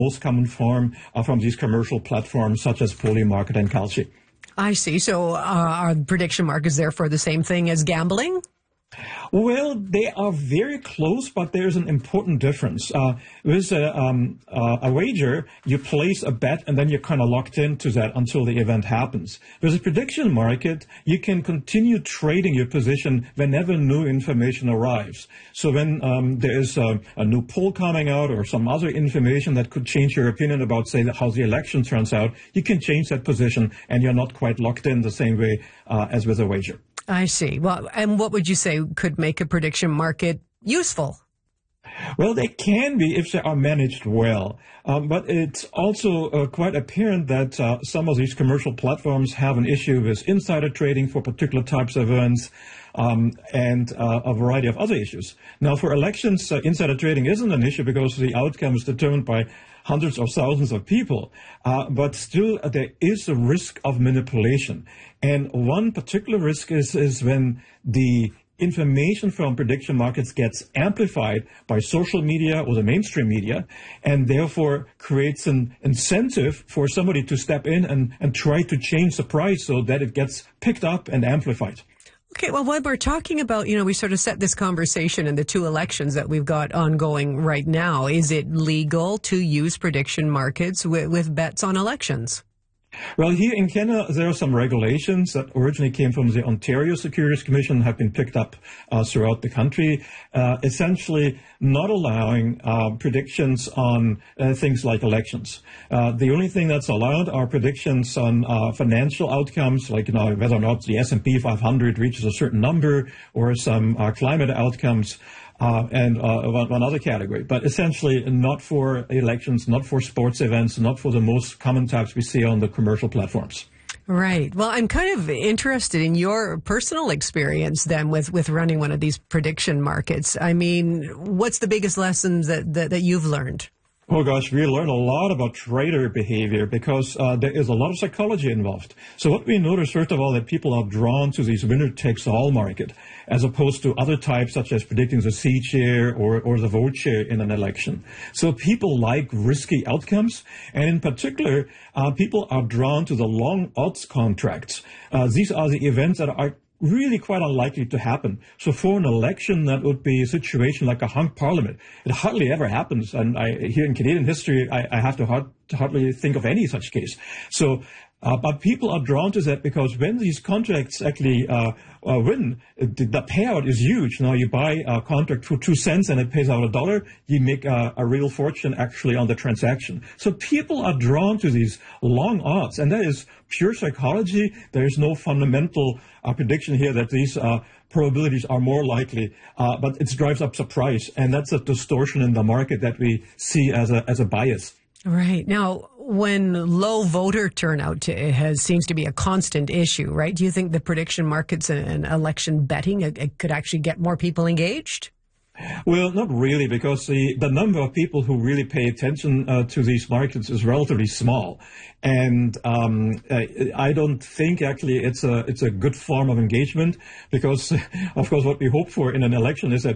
most common form from these commercial platforms such as Polymarket and Kalshi. I see. So are prediction markets therefore the same thing as gambling? Well, they are very close, but there's an important difference. With a wager, you place a bet and then you're kind of locked into that until the event happens. With a prediction market, you can continue trading your position whenever new information arrives. So when there is a new poll coming out or some other information that could change your opinion about, say, how the election turns out, you can change that position and you're not quite locked in the same way as with a wager. I see. Well, and what would you say could make a prediction market useful? Well, they can be if they are managed well. But it's also quite apparent that some of these commercial platforms have an issue with insider trading for particular types of events and a variety of other issues. Now, for elections, insider trading isn't an issue because the outcome is determined by hundreds of thousands of people, but still there is a risk of manipulation. And one particular risk is when the information from prediction markets gets amplified by social media or the mainstream media, and therefore creates an incentive for somebody to step in and try to change the price so that it gets picked up and amplified. Okay, well, when we're talking about, we sort of set this conversation in the two elections that we've got ongoing right now. Is it legal to use prediction markets with bets on elections? Well, here in Canada, there are some regulations that originally came from the Ontario Securities Commission, have been picked up throughout the country, essentially not allowing predictions on things like elections. The only thing that's allowed are predictions on financial outcomes, like whether or not the S&P 500 reaches a certain number, or some climate outcomes. And one other category, but essentially not for elections, not for sports events, not for the most common types we see on the commercial platforms. Right. Well, I'm kind of interested in your personal experience then with running one of these prediction markets. I mean, what's the biggest lessons that you've learned? Oh gosh, we learn a lot about trader behavior because there is a lot of psychology involved. So what we notice, first of all, that people are drawn to these winner-takes-all market, as opposed to other types such as predicting the seat share or the vote share in an election. So people like risky outcomes, and in particular, people are drawn to the long odds contracts. These are the events that are really quite unlikely to happen. So for an election, that would be a situation like a hung parliament. It hardly ever happens. And here in Canadian history, I have to hardly think of any such case. So, but people are drawn to that because when these contracts actually win, the payout is huge. Now you buy a contract for 2 cents and it pays out $1. You make a real fortune actually on the transaction. So people are drawn to these long odds, and that is pure psychology. There is no fundamental prediction here that these probabilities are more likely, but it drives up the price, and that's a distortion in the market that we see as a bias. Right. Now, when low voter turnout seems to be a constant issue, right? Do you think the prediction markets and election betting it could actually get more people engaged? Well, not really, because the number of people who really pay attention to these markets is relatively small, and I don't think actually it's a good form of engagement, because of course what we hope for in an election is that